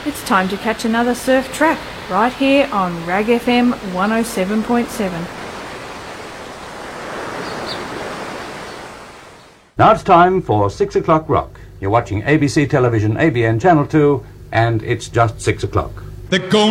It's time to catch another surf track right here on Rag FM 107.7. Now it's time for 6 o'clock rock. You're watching ABC Television, ABN Channel 2, and it's just 6 o'clock. They're going